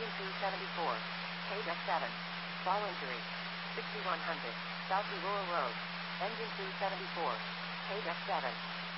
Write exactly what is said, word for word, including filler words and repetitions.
Engine two seventy-four. K D seven. Fall injury. sixty-one hundred. South Rural Road. Engine two seventy-four. K D seven.